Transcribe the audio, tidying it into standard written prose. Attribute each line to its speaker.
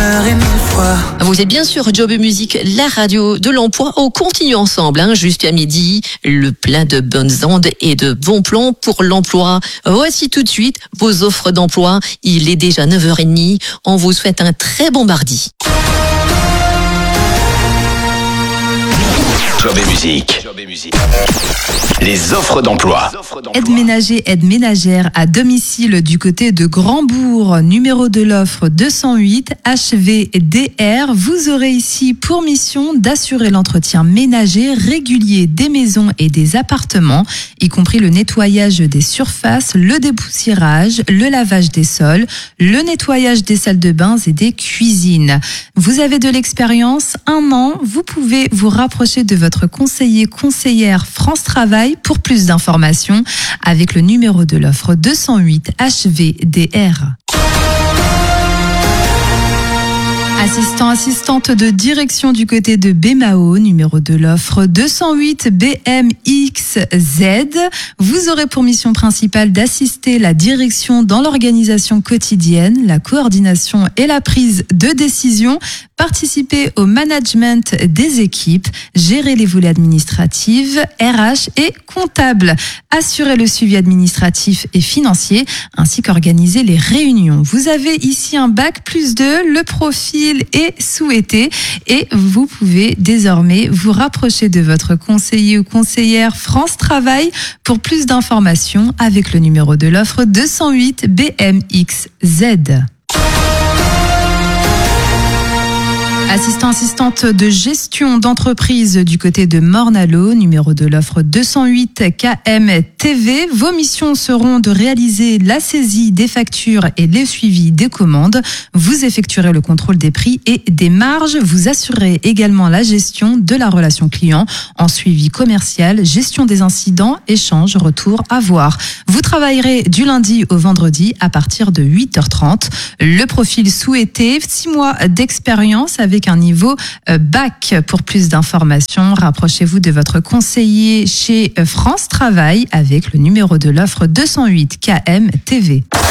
Speaker 1: bonheur et 1000 fois.
Speaker 2: Vous êtes bien sûr Job Music, la radio de l'emploi. On continue ensemble, jusqu'à midi, le plein de bonnes ondes et de bons plans pour l'emploi. Voici tout de suite vos offres d'emploi. Il est déjà 9h30. On vous souhaite un très bon mardi.
Speaker 3: Job et musique. Les offres d'emploi.
Speaker 4: Aide ménager, aide ménagère à domicile du côté de Grandbourg, numéro de l'offre 208 HVDR. Vous aurez ici pour mission d'assurer l'entretien ménager régulier des maisons et des appartements, y compris le nettoyage des surfaces, le dépoussiérage, le lavage des sols, le nettoyage des salles de bain et des cuisines. Vous avez de l'expérience, 1 an, vous pouvez vous rapprocher de votre conseillère France Travail pour plus d'informations avec le numéro de l'offre 208 HVDR. Assistante de direction du côté de Bémao, numéro de l'offre 208 BMXZ. Vous aurez pour mission principale d'assister la direction dans l'organisation quotidienne, la coordination et la prise de décision, participer au management des équipes, gérer les volets administratifs, RH et comptables, assurer le suivi administratif et financier, ainsi qu'organiser les réunions. Vous avez ici un bac+2, le profil est souhaité et vous pouvez désormais vous rapprocher de votre conseiller ou conseillère France Travail pour plus d'informations avec le numéro de l'offre 208 BMXZ. Assistante de gestion d'entreprise du côté de Morne-à-l'Eau, numéro de l'offre 208 KMTV. Vos missions seront de réaliser la saisie des factures et le suivi des commandes. Vous effectuerez le contrôle des prix et des marges. Vous assurez également la gestion de la relation client en suivi commercial, gestion des incidents, échange, retour, avoir. Vous travaillerez du lundi au vendredi à partir de 8h30. Le profil souhaité, 6 mois d'expérience avec un niveau bac. Pour plus d'informations, rapprochez-vous de votre conseiller chez France Travail avec le numéro de l'offre 208 KMTV.